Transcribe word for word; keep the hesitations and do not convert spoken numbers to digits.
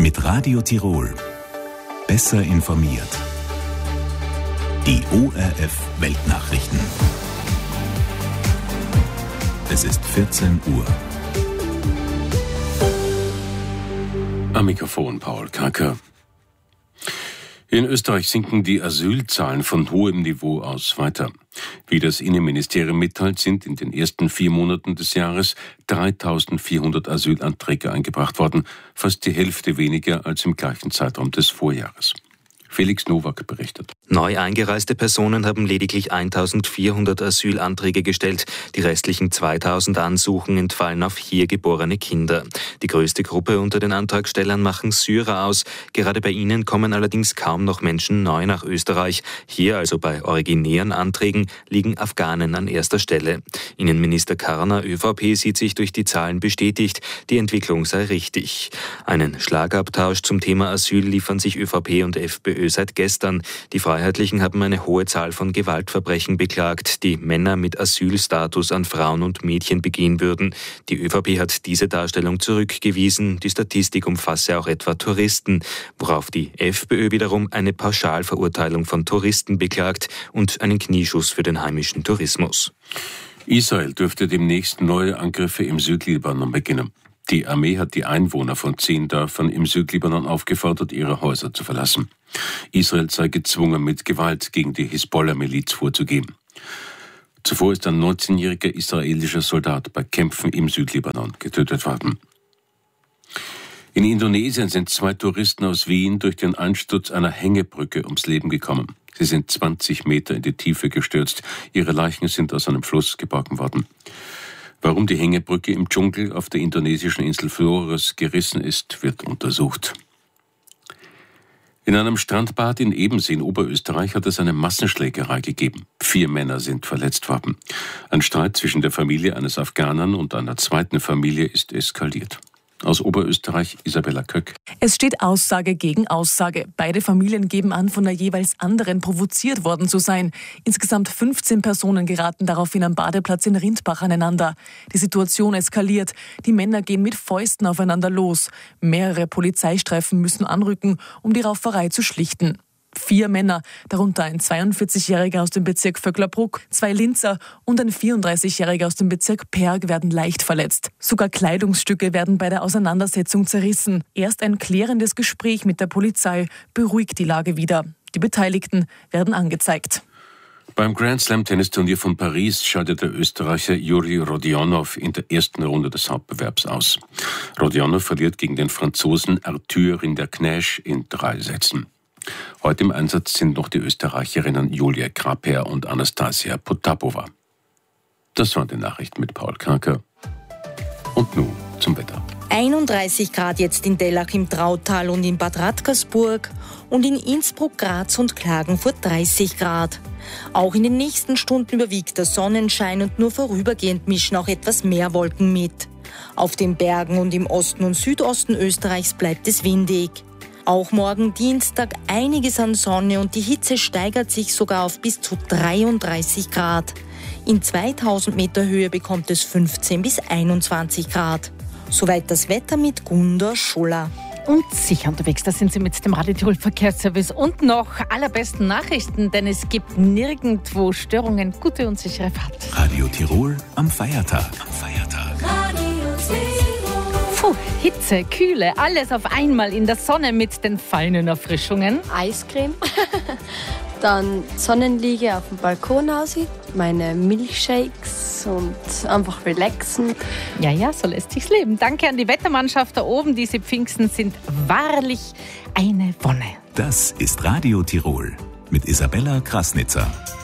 Mit Radio Tirol. Besser informiert. Die O R F Weltnachrichten. Es ist vierzehn Uhr. Am Mikrofon Paul Kacker. In Österreich sinken die Asylzahlen von hohem Niveau aus weiter. Wie das Innenministerium mitteilt, sind in den ersten vier Monaten des Jahres dreitausendvierhundert Asylanträge eingebracht worden, fast die Hälfte weniger als im gleichen Zeitraum des Vorjahres. Felix Nowak berichtet. Neu eingereiste Personen haben lediglich eintausendvierhundert Asylanträge gestellt. Die restlichen zweitausend Ansuchen entfallen auf hier geborene Kinder. Die größte Gruppe unter den Antragstellern machen Syrer aus. Gerade bei ihnen kommen allerdings kaum noch Menschen neu nach Österreich. Hier, also bei originären Anträgen, liegen Afghanen an erster Stelle. Innenminister Karner, ÖVP, sieht sich durch die Zahlen bestätigt. Die Entwicklung sei richtig. Einen Schlagabtausch zum Thema Asyl liefern sich ÖVP und FPÖ seit gestern. Die Freiheitlichen haben eine hohe Zahl von Gewaltverbrechen beklagt, die Männer mit Asylstatus an Frauen und Mädchen begehen würden. Die ÖVP hat diese Darstellung zurückgewiesen. Die Statistik umfasse auch etwa Touristen, worauf die FPÖ wiederum eine Pauschalverurteilung von Touristen beklagt und einen Knieschuss für den heimischen Tourismus. Israel dürfte demnächst neue Angriffe im Südlibanon beginnen. Die Armee hat die Einwohner von zehn Dörfern im Südlibanon aufgefordert, ihre Häuser zu verlassen. Israel sei gezwungen, mit Gewalt gegen die Hisbollah-Miliz vorzugehen. Zuvor ist ein neunzehnjähriger israelischer Soldat bei Kämpfen im Südlibanon getötet worden. In Indonesien sind zwei Touristen aus Wien durch den Einsturz einer Hängebrücke ums Leben gekommen. Sie sind zwanzig Meter in die Tiefe gestürzt. Ihre Leichen sind aus einem Fluss geborgen worden. Warum die Hängebrücke im Dschungel auf der indonesischen Insel Flores gerissen ist, wird untersucht. In einem Strandbad in Ebensee in Oberösterreich hat es eine Massenschlägerei gegeben. Vier Männer sind verletzt worden. Ein Streit zwischen der Familie eines Afghanen und einer zweiten Familie ist eskaliert. Aus Oberösterreich, Isabella Köck. Es steht Aussage gegen Aussage. Beide Familien geben an, von der jeweils anderen provoziert worden zu sein. Insgesamt fünfzehn Personen geraten daraufhin am Badeplatz in Rindbach aneinander. Die Situation eskaliert. Die Männer gehen mit Fäusten aufeinander los. Mehrere Polizeistreifen müssen anrücken, um die Rauferei zu schlichten. Vier Männer, darunter ein zweiundvierzigjähriger aus dem Bezirk Vöcklerbruck, zwei Linzer und ein vierunddreißigjähriger aus dem Bezirk Perg werden leicht verletzt. Sogar Kleidungsstücke werden bei der Auseinandersetzung zerrissen. Erst ein klärendes Gespräch mit der Polizei beruhigt die Lage wieder. Die Beteiligten werden angezeigt. Beim Grand Slam Tennisturnier von Paris scheidet der Österreicher Juri Rodionov in der ersten Runde des Hauptbewerbs aus. Rodionov verliert gegen den Franzosen Arthur Rinderknecht in drei Sätzen. Heute im Einsatz sind noch die Österreicherinnen Julia Kraper und Anastasia Potapova. Das waren die Nachrichten mit Paul Kacker. Und nun zum Wetter. einunddreißig Grad jetzt in Dellach im Trautal und in Bad Radkersburg und in Innsbruck, Graz und Klagenfurt dreißig Grad. Auch in den nächsten Stunden überwiegt der Sonnenschein und nur vorübergehend mischen auch etwas mehr Wolken mit. Auf den Bergen und im Osten und Südosten Österreichs bleibt es windig. Auch morgen Dienstag einiges an Sonne und die Hitze steigert sich sogar auf bis zu dreiunddreißig Grad. In zweitausend Meter Höhe bekommt es fünfzehn bis einundzwanzig Grad. Soweit das Wetter mit Gunda Schuller. Und sicher unterwegs, da sind Sie mit dem Radio Tirol Verkehrsservice und noch allerbesten Nachrichten, denn es gibt nirgendwo Störungen. Gute und sichere Fahrt. Radio Tirol am Feiertag. Am Feiertag. Radio Puh, Hitze, Kühle, alles auf einmal in der Sonne mit den feinen Erfrischungen. Eiscreme, dann Sonnenliege auf dem Balkon aussieht, meine Milchshakes und einfach relaxen. Ja, ja, so lässt sich's leben. Danke an die Wettermannschaft da oben. Diese Pfingsten sind wahrlich eine Wonne. Das ist Radio Tirol mit Isabella Krasnitzer.